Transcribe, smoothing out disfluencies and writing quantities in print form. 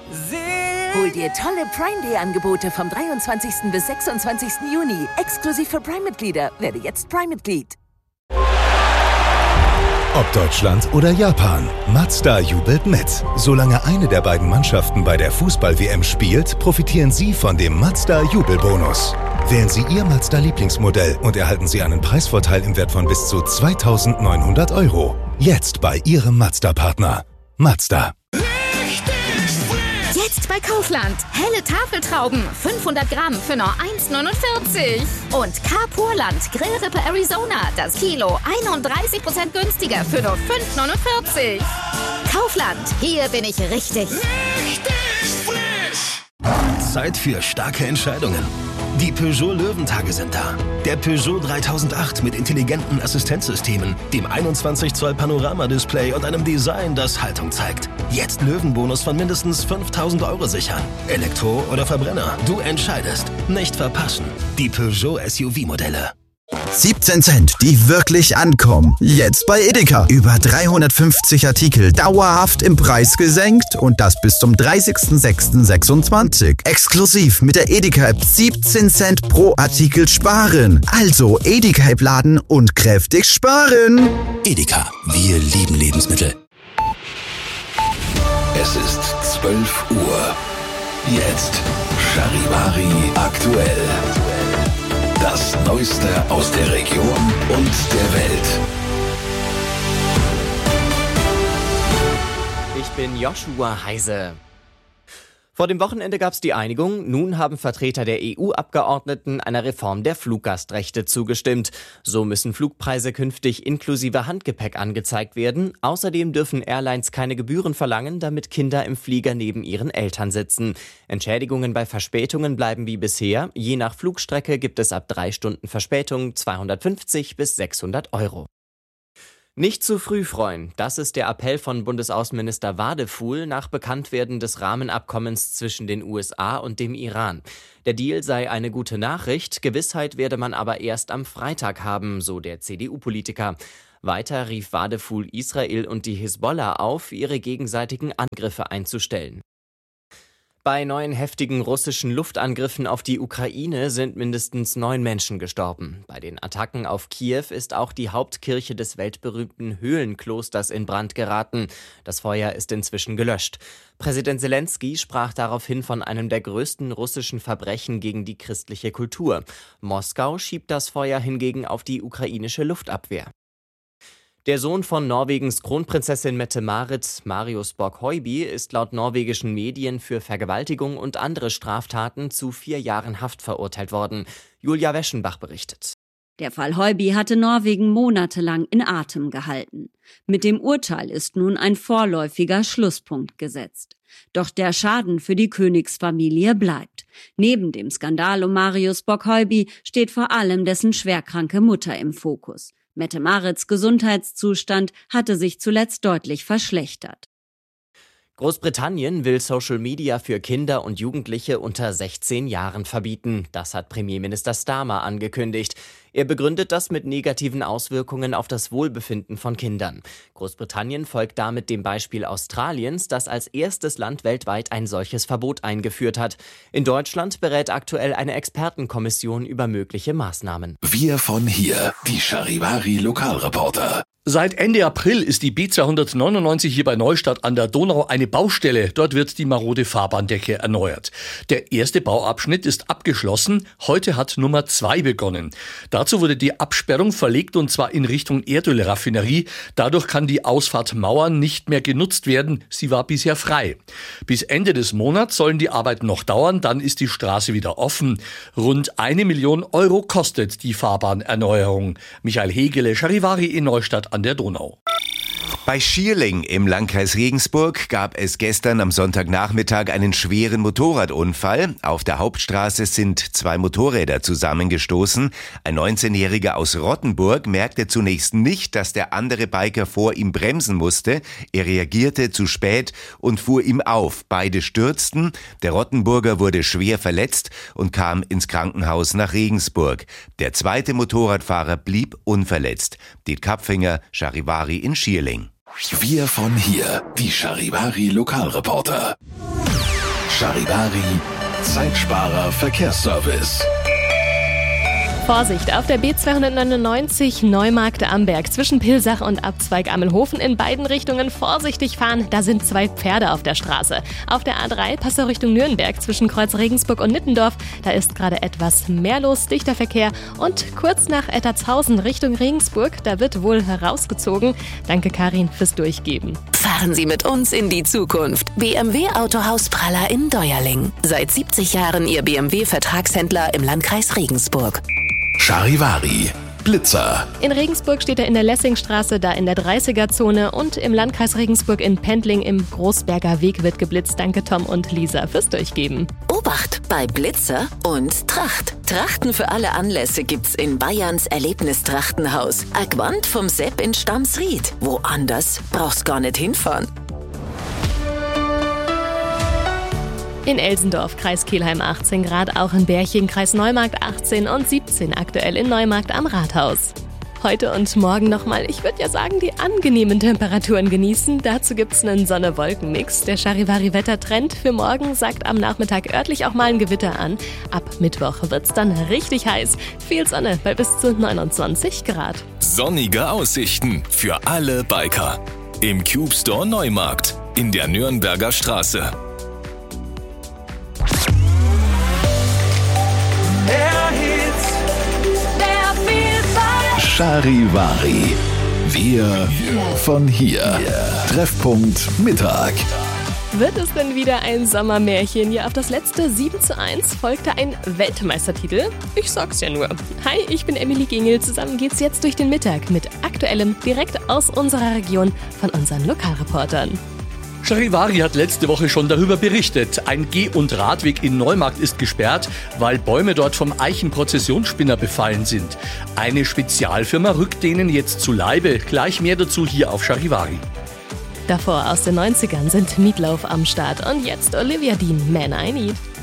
Hol dir tolle Prime Day Angebote vom 23. bis 26. Juni. Exklusiv für Prime-Mitglieder. Werde jetzt Prime-Mitglied. Ob Deutschland oder Japan, Mazda jubelt mit. Solange eine der beiden Mannschaften bei der Fußball-WM spielt, profitieren Sie von dem Mazda-Jubelbonus. Wählen Sie Ihr Mazda-Lieblingsmodell und erhalten Sie einen Preisvorteil im Wert von bis zu 2.900 €. Jetzt bei Ihrem Mazda-Partner. Mazda. Jetzt bei Kaufland. Helle Tafeltrauben, 500 Gramm für nur 1,49. Und Carpurland Grillrippe Arizona, das Kilo 31% günstiger für nur 5,49. Kaufland, hier bin ich richtig. Zeit für starke Entscheidungen. Die Peugeot Löwentage sind da. Der Peugeot 3008 mit intelligenten Assistenzsystemen, dem 21 Zoll Panoramadisplay und einem Design, das Haltung zeigt. Jetzt Löwenbonus von mindestens 5.000 € sichern. Elektro oder Verbrenner, du entscheidest. Nicht verpassen. Die Peugeot SUV-Modelle. 17 Cent, die wirklich ankommen. Jetzt bei Edeka. Über 350 Artikel dauerhaft im Preis gesenkt und das bis zum 30.06.26. Exklusiv mit der Edeka-App 17 Cent pro Artikel sparen. Also Edeka-App laden und kräftig sparen. Edeka, wir lieben Lebensmittel. Es ist 12 Uhr. Jetzt Charivari aktuell. Das Neueste aus der Region und der Welt. Ich bin Joshua Heise. Vor dem Wochenende gab es die Einigung. Nun haben Vertreter der EU-Abgeordneten einer Reform der Fluggastrechte zugestimmt. So müssen Flugpreise künftig inklusive Handgepäck angezeigt werden. Außerdem dürfen Airlines keine Gebühren verlangen, damit Kinder im Flieger neben ihren Eltern sitzen. Entschädigungen bei Verspätungen bleiben wie bisher. Je nach Flugstrecke gibt es ab 3 Stunden Verspätung 250 bis 600 €. Nicht zu früh freuen, das ist der Appell von Bundesaußenminister Wadefuhl nach Bekanntwerden des Rahmenabkommens zwischen den USA und dem Iran. Der Deal sei eine gute Nachricht, Gewissheit werde man aber erst am Freitag haben, so der CDU-Politiker. Weiter rief Wadefuhl Israel und die Hisbollah auf, ihre gegenseitigen Angriffe einzustellen. Bei neuen heftigen russischen Luftangriffen auf die Ukraine sind mindestens 9 Menschen gestorben. Bei den Attacken auf Kiew ist auch die Hauptkirche des weltberühmten Höhlenklosters in Brand geraten. Das Feuer ist inzwischen gelöscht. Präsident Selenskyj sprach daraufhin von einem der größten russischen Verbrechen gegen die christliche Kultur. Moskau schiebt das Feuer hingegen auf die ukrainische Luftabwehr. Der Sohn von Norwegens Kronprinzessin Mette-Marit, Marius Borg-Høiby, ist laut norwegischen Medien für Vergewaltigung und andere Straftaten zu 4 Jahren Haft verurteilt worden. Julia Weschenbach berichtet. Der Fall Høiby hatte Norwegen monatelang in Atem gehalten. Mit dem Urteil ist nun ein vorläufiger Schlusspunkt gesetzt. Doch der Schaden für die Königsfamilie bleibt. Neben dem Skandal um Marius Borg-Høiby steht vor allem dessen schwerkranke Mutter im Fokus. Mette-Marits Gesundheitszustand hatte sich zuletzt deutlich verschlechtert. Großbritannien will Social Media für Kinder und Jugendliche unter 16 Jahren verbieten. Das hat Premierminister Starmer angekündigt. Er begründet das mit negativen Auswirkungen auf das Wohlbefinden von Kindern. Großbritannien folgt damit dem Beispiel Australiens, das als erstes Land weltweit ein solches Verbot eingeführt hat. In Deutschland berät aktuell eine Expertenkommission über mögliche Maßnahmen. Wir von hier, die Charivari Lokalreporter. Seit Ende April ist die B299 hier bei Neustadt an der Donau eine Baustelle. Dort wird die marode Fahrbahndecke erneuert. Der erste Bauabschnitt ist abgeschlossen. Heute hat Nummer 2 begonnen. Dazu wurde die Absperrung verlegt und zwar in Richtung Erdölraffinerie. Dadurch kann die Ausfahrt Mauern nicht mehr genutzt werden. Sie war bisher frei. Bis Ende des Monats sollen die Arbeiten noch dauern. Dann ist die Straße wieder offen. Rund 1 Million € kostet die Fahrbahnerneuerung. Michael Hegele, Charivari in Neustadt an der Donau. Bei Schierling im Landkreis Regensburg gab es gestern am Sonntagnachmittag einen schweren Motorradunfall. Auf der Hauptstraße sind 2 Motorräder zusammengestoßen. Ein 19-Jähriger aus Rottenburg merkte zunächst nicht, dass der andere Biker vor ihm bremsen musste. Er reagierte zu spät und fuhr ihm auf. Beide stürzten. Der Rottenburger wurde schwer verletzt und kam ins Krankenhaus nach Regensburg. Der zweite Motorradfahrer blieb unverletzt. Diet Kapfinger, Charivari in Schierling. Wir von hier, die Charivari Lokalreporter. Charivari, Zeitsparer Verkehrsservice. Vorsicht, auf der B299 Neumarkt-Amberg zwischen Pilsach und Abzweig Ammelhofen in beiden Richtungen vorsichtig fahren. Da sind 2 Pferde auf der Straße. Auf der A3 Passau Richtung Nürnberg zwischen Kreuz Regensburg und Nittendorf. Da ist gerade etwas mehr los, dichter Verkehr. Und kurz nach Ettertshausen Richtung Regensburg, da wird wohl herausgezogen. Danke Karin fürs Durchgeben. Fahren Sie mit uns in die Zukunft. BMW Autohaus Praller in Deuerling. Seit 70 Jahren Ihr BMW-Vertragshändler im Landkreis Regensburg. Charivari, Blitzer. In Regensburg steht er in der Lessingstraße, da in der 30er-Zone, und im Landkreis Regensburg in Pendling im Großberger Weg wird geblitzt. Danke Tom und Lisa fürs Durchgeben. Obacht bei Blitzer und Tracht. Trachten für alle Anlässe gibt's in Bayerns Erlebnistrachtenhaus. Agwand vom Sepp in Stamsried. Woanders brauchst gar nicht hinfahren. In Elsendorf, Kreis Kelheim 18 Grad, auch in Berching, Kreis Neumarkt 18 und 17 aktuell in Neumarkt am Rathaus. Heute und morgen nochmal, ich würde ja sagen, die angenehmen Temperaturen genießen. Dazu gibt's einen Sonne-Wolken-Mix. Der Charivari-Wettertrend für morgen sagt am Nachmittag örtlich auch mal ein Gewitter an. Ab Mittwoch wird's dann richtig heiß. Viel Sonne bei bis zu 29 Grad. Sonnige Aussichten für alle Biker. Im Cube Store Neumarkt in der Nürnberger Straße. Charivari. Wir von hier. Treffpunkt Mittag. Wird es denn wieder ein Sommermärchen? Ja, auf das letzte 7:1 folgte ein Weltmeistertitel. Ich sag's ja nur. Hi, ich bin Emily Gingel. Zusammen geht's jetzt durch den Mittag mit Aktuellem direkt aus unserer Region von unseren Lokalreportern. Charivari hat letzte Woche schon darüber berichtet. Ein Geh- und Radweg in Neumarkt ist gesperrt, weil Bäume dort vom Eichenprozessionsspinner befallen sind. Eine Spezialfirma rückt denen jetzt zu Leibe. Gleich mehr dazu hier auf Charivari. Davor aus den 90ern sind Meatloaf am Start und jetzt Olivia Dean, Man I Need.